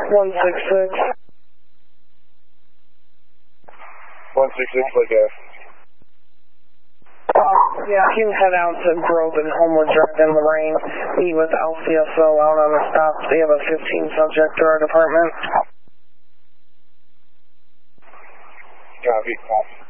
166. 166, like a... Yeah, you can head out to Grove and Homewood Drive in Lorraine. Meet with LCSO out on the stop. They have a 15 subject to our department. Copy.